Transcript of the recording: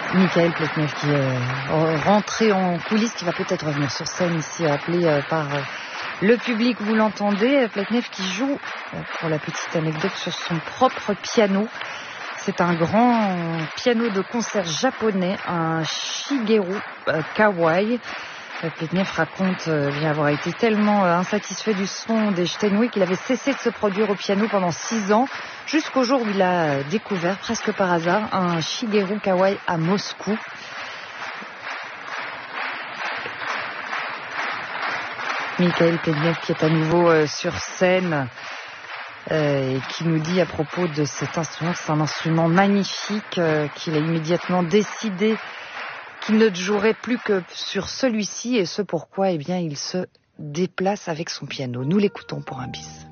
Michael Pletnev qui est rentré en coulisses, qui va peut-être revenir sur scène ici, appelé par le public, vous l'entendez. Pletnev qui joue, pour la petite anecdote, sur son propre piano. C'est un grand piano de concert japonais, un Shigeru Kawai. Pletnev raconte avoir été tellement insatisfait du son des Steinway qu'il avait cessé de se produire au piano pendant 6 ans, jusqu'au jour où il a découvert, presque par hasard, un Shigeru Kawai à Moscou. Michael Pletnev qui est à nouveau sur scène et qui nous dit à propos de cet instrument que c'est un instrument magnifique, qu'il a immédiatement décidé qu'il ne jouerait plus que sur celui-ci, et ce pourquoi il se déplace avec son piano. Nous l'écoutons pour un bis.